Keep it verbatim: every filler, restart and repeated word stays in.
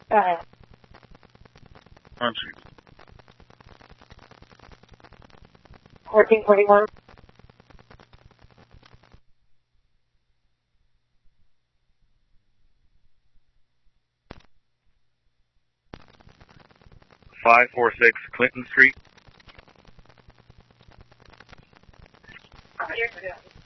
Uh, Country. fourteen forty-one. five four six Clinton Street. Yes, yes.